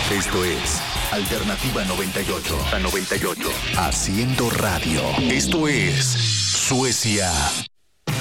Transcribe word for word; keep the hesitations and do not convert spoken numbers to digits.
Esto es Alternativa noventa y ocho. A noventa y ocho. Haciendo radio. Esto es Suecia